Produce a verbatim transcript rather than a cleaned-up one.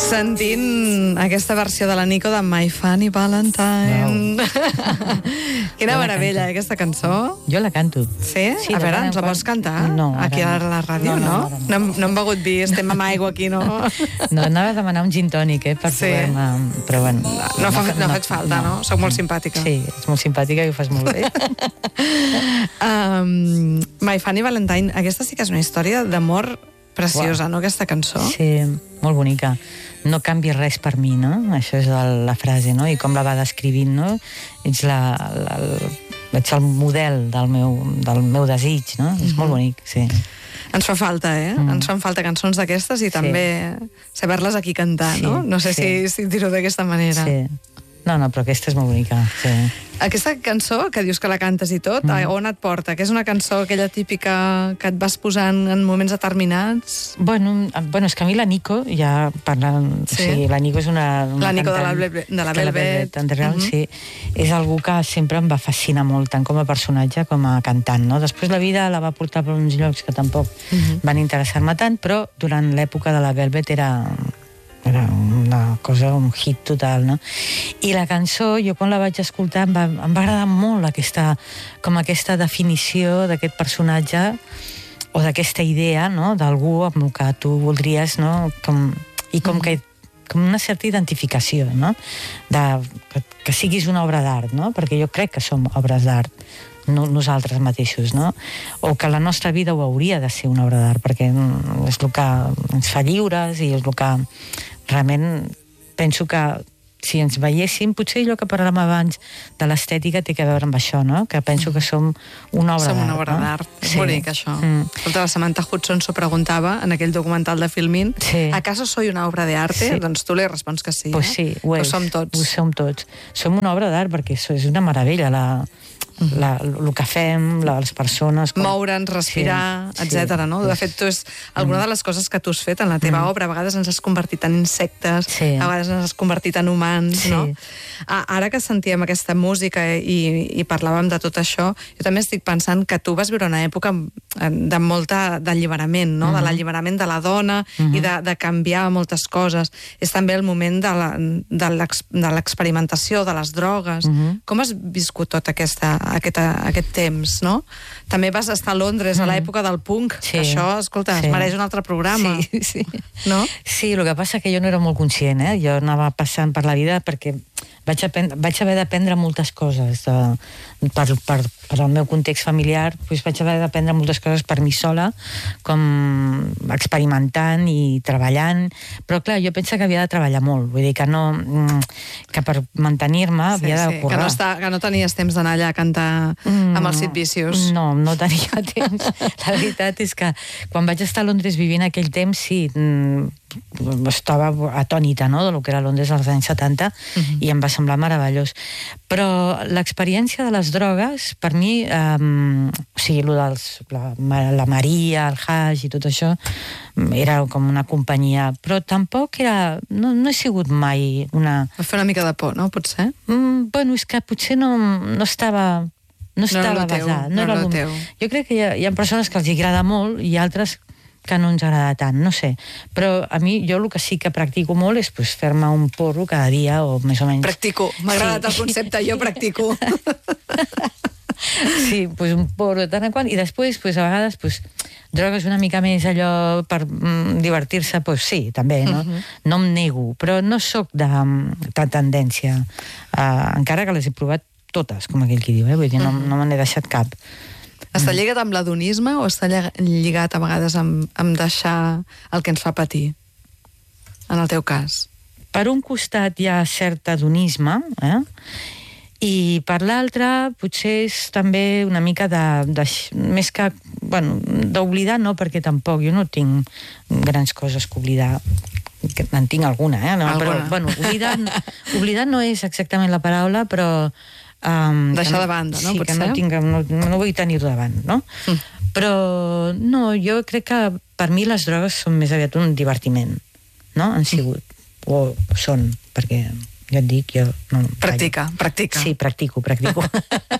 Sentint aquesta versió de la Nico de My Funny Valentine. Wow. Quina meravella, eh, aquesta cançó. Jo la canto. Sí? Sí, a veure, quan- ens la vols cantar? No, ara aquí a no. la ràdio, No, no, no? ara no. No, hem, no hem begut vi, estem amb aigua aquí, no? No, anava a demanar un gin tònic, eh, per Sí. poder-me... Però bueno... No, fa, no faig falta, no? Soc molt simpàtica. Sí, ets molt simpàtica i ho fas molt bé. um, My Funny Valentine, aquesta sí que és una història d'amor preciosa, no, aquesta cançó? Sí, molt bonica. No canvis res per mi, no? Això és el, la frase, no? I com la va descrivint, no? Ets, la, la, el, ets el model del meu, del meu desig, no? Mm-hmm. És molt bonic, sí. Ens fa falta, eh? Mm. Ens fan falta cançons d'aquestes i sí. també saber-les aquí cantar, Sí, no? No sé sí. si, si dir-ho d'aquesta manera. Sí. No, no, però aquesta és molt bonica, sí. Aquesta cançó, que dius que la cantes i tot, mm. on et porta? Que és una cançó aquella típica que et vas posant en moments determinats? Bueno, bueno és que a mi la Nico, ja parlant... Sí. O sigui, la Nico és una, una La Nico cantant, de la, Ble- de la de Velvet. en real, Mhm. sí. És algú que sempre em va fascinar molt, tant com a personatge com a cantant, no? Després la vida la va portar per uns llocs que tampoc Mhm. van interessar-me tant, però durant l'època de la Velvet era... era una cosa, un hit total, no? I la cançó, jo quan la vaig escoltar em va, em va agradar molt aquesta, com aquesta definició d'aquest personatge o d'aquesta idea, no?, d'algú amb el que tu voldries, no?, com, i com que com una certa identificació, no?, de, que, que siguis una obra d'art, no?, perquè jo crec que som obres d'art, no, nosaltres mateixos, no? O que la nostra vida ho hauria de ser una obra d'art, perquè és el que ens fa lliures i és el que realment penso que si ens veiéssim, potser allò que parlàvem abans de l'estètica té a veure amb això, no? Que penso que som una obra d'art. Som una obra no? d'art. És Sí. bonic, això. Mm. Escolta, la Samantha Hudson s'ho preguntava en aquell documental de Filmin. Sí. ¿Acaso soy una obra de arte? Sí. Doncs tu li respons que sí, Pues eh? sí, ho Que és. ho som tots. Ho som tots. Som una obra d'art perquè això és una meravella, la, la, el que fem, la, les persones... Com... Moure'ns, respirar, Sí, etcètera. sí. No? De fet, tu és alguna de les coses que tu has fet en la teva obra. A vegades ens has convertit en insectes, Sí. a vegades ens has convertit en humans, Sí. no? A- Ara que sentíem aquesta música i, i parlàvem de tot això, jo també estic pensant que tu vas viure una època de molta d'alliberament, no? De l'alliberament de la dona i de, de canviar moltes coses. És també el moment de la- de l'ex- de l'experimentació, de les drogues. Com has viscut tot aquesta, aquest, aquest temps, no? També vas estar a Londres a l'època del punk. Sí. Això, escolta, Sí. es mereix un altre programa. Sí, sí. No? Sí, el que passa que jo no era molt conscient, eh? Jo anava passant per la vida perquè vaig, aprendre, vaig haver d'aprendre moltes coses de, per, per, per el meu context familiar, doncs vaig haver d'aprendre moltes coses per mi sola, com experimentant i treballant, però clar, jo penso que havia de treballar molt, vull dir que no, que per mantenir-me Sí, havia sí, de que, currar. no està, que no tenies temps d'anar allà a cantar Mm, amb els Sid Vicious. No, no tenia temps. La veritat és que quan vaig estar a Londres vivint aquell temps, sí, mm, estava atònita, no?, de lo que era Londres als anys setanta, i em va semblar meravellós. Però l'experiència de les drogues, per mi, eh, o sigui, lo dels, la, la Maria, el hash i tot això, era com una companyia, però tampoc era... No, no he sigut mai una... Va fer una mica de por, no? Potser? Mm, bueno, és que potser no, no estava... No era estava lo teu, basat. no era era lo lo- teu. Jo crec que hi ha, hi ha persones que els agrada molt i altres que no ens agrada tant, no sé. Però a mi, jo el que sí que practico molt és pues, fer-me un porro cada dia o més o menys. Practico. M'ha agradat el Sí. concepte, jo practico. Sí, pues un porro de tant en quant, i després, pues, a vegades, pues, drogues una mica més allò per mm, divertir-se, pues sí, també, no? Uh-huh. No em nego, però no sóc de, de tendència, uh, encara que les he provat totes, com aquell qui diu, eh? Vull dir, no, no me n'he deixat cap. Està lligat amb l'adonisme o està lli- lligat a vegades amb, amb deixar el que ens fa patir? En el teu cas. Per un costat hi ha cert adonisme, eh? I per l'altre potser és també una mica de, de més que, bueno, d'oblidar no, perquè tampoc, jo no tinc grans coses que oblidar, que en tinc alguna, eh? No, però, Alguna. bueno, oblidar, oblidar no és exactament la paraula, però... Um, Deixar que de banda, no, Sí, potser? que no, tinc, no, no vull tenir-ho davant, no? Mm. Però, no, jo crec que per mi les drogues són més aviat un divertiment, no? Han sigut, o són, perquè... Ja et dic, jo... No, Practica, practica. Sí, practico, practico.